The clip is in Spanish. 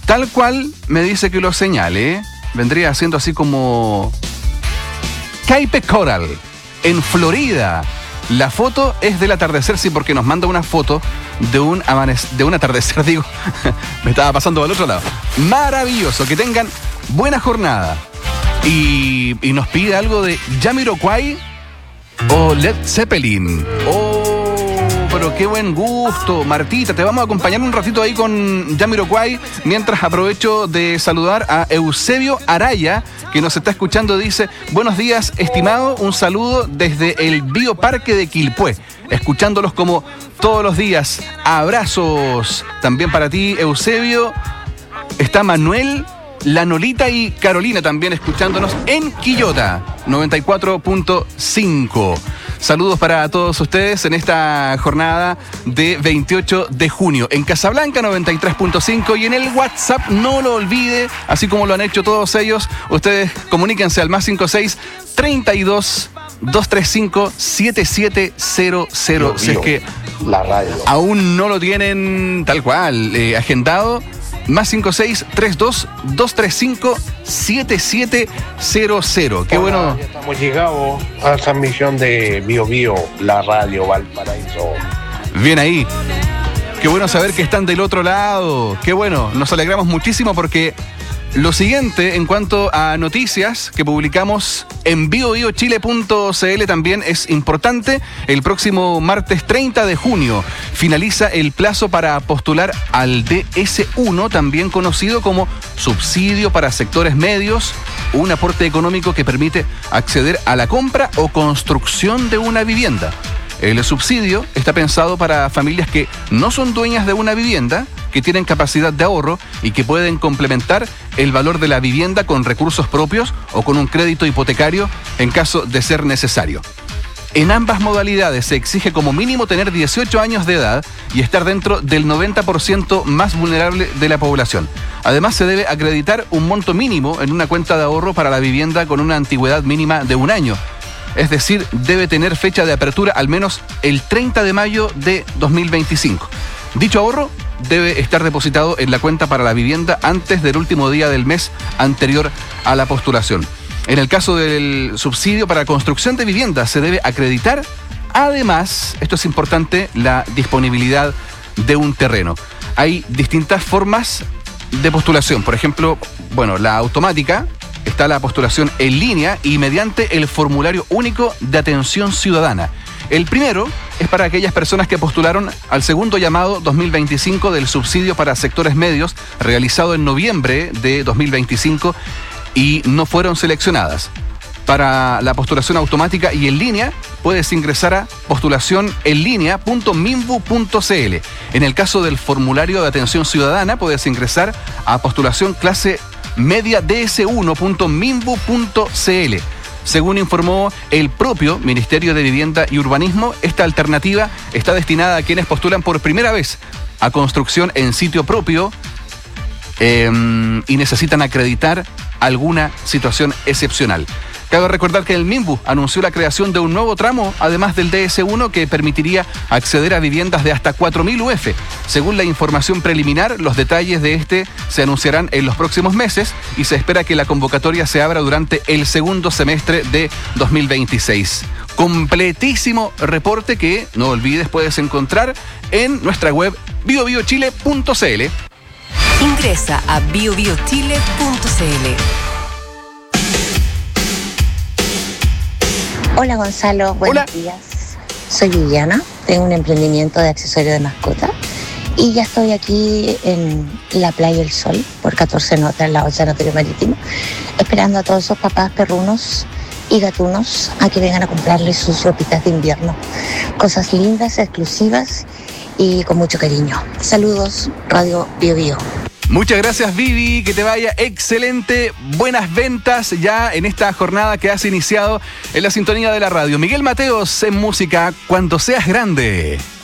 tal cual me dice que lo señale, vendría siendo así como Cape Coral, en Florida. La foto es del atardecer, sí, porque nos manda una foto de un atardecer, digo. Me estaba pasando al otro lado. Maravilloso, que tengan buena jornada. Y nos pide algo de Jamiroquai o Led Zeppelin. Pero qué buen gusto, Martita. Te vamos a acompañar un ratito ahí con Jamiroquai, mientras aprovecho de saludar a Eusebio Araya, que nos está escuchando. Dice: buenos días, estimado, un saludo desde el Bioparque de Quilpué, escuchándolos como todos los días. Abrazos también para ti, Eusebio. Está Manuel, la Nolita y Carolina también escuchándonos en Quillota 94.5. Saludos para todos ustedes en esta jornada de 28 de junio. En Casablanca 93.5 y en el WhatsApp, no lo olvide, así como lo han hecho todos ellos, ustedes comuníquense al +56 32 235 7700. Si es que la radio aún no lo tienen tal cual agendado, +56 32 235 7700. Qué bueno. Ya estamos llegados a la transmisión de Bio Bio, la radio Valparaíso. Bien ahí. Qué bueno saber que están del otro lado. Qué bueno. Nos alegramos muchísimo porque lo siguiente en cuanto a noticias que publicamos en biobiochile.cl también es importante. El próximo martes 30 de junio finaliza el plazo para postular al DS1, también conocido como subsidio para sectores medios, un aporte económico que permite acceder a la compra o construcción de una vivienda. El subsidio está pensado para familias que no son dueñas de una vivienda, que tienen capacidad de ahorro y que pueden complementar el valor de la vivienda con recursos propios o con un crédito hipotecario en caso de ser necesario. En ambas modalidades se exige como mínimo tener 18 años de edad y estar dentro del 90% más vulnerable de la población. Además, se debe acreditar un monto mínimo en una cuenta de ahorro para la vivienda con una antigüedad mínima de 1 año. Es decir, debe tener fecha de apertura al menos el 30 de mayo de 2025. Dicho ahorro debe estar depositado en la cuenta para la vivienda antes del último día del mes anterior a la postulación. En el caso del subsidio para construcción de viviendas se debe acreditar, además, esto es importante, la disponibilidad de un terreno. Hay distintas formas de postulación. Por ejemplo, la automática. Está la postulación en línea y mediante el formulario único de atención ciudadana. El primero es para aquellas personas que postularon al segundo llamado 2025 del subsidio para sectores medios, realizado en noviembre de 2025 y no fueron seleccionadas. Para la postulación automática y en línea, puedes ingresar a postulacionenlinea.minbu.cl. En el caso del formulario de atención ciudadana, puedes ingresar a postulación clase media ds1.minbu.cl. Según informó el propio Ministerio de Vivienda y Urbanismo, esta alternativa está destinada a quienes postulan por primera vez a construcción en sitio propio y necesitan acreditar alguna situación excepcional. Cabe recordar que el MINBU anunció la creación de un nuevo tramo, además del DS1, que permitiría acceder a viviendas de hasta 4.000 UF. Según la información preliminar, los detalles de este se anunciarán en los próximos meses y se espera que la convocatoria se abra durante el segundo semestre de 2026. Completísimo reporte que, no olvides, puedes encontrar en nuestra web biobiochile.cl. Ingresa a biobiochile.cl. Hola Gonzalo, buenos días. Soy Viviana, tengo un emprendimiento de accesorios de mascota y ya estoy aquí en la Playa del Sol por 14 notas en la Sanatorio Marítimo, esperando a todos esos papás perrunos y gatunos a que vengan a comprarles sus ropitas de invierno. Cosas lindas, exclusivas y con mucho cariño. Saludos, Radio Bio Bio. Muchas gracias, Vivi, que te vaya excelente, buenas ventas ya en esta jornada que has iniciado en la sintonía de la radio. Miguel Mateos en música, Cuando seas grande.